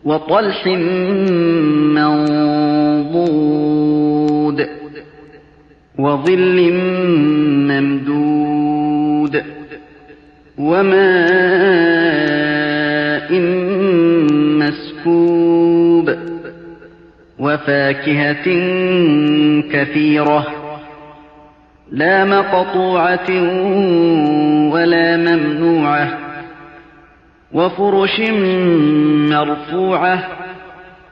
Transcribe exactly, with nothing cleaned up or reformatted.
وطلح منضود وظل ممدود وماء مسكوب وفاكهة كثيرة لا مقطوعة ولا ممنوعة وفرش مرفوعة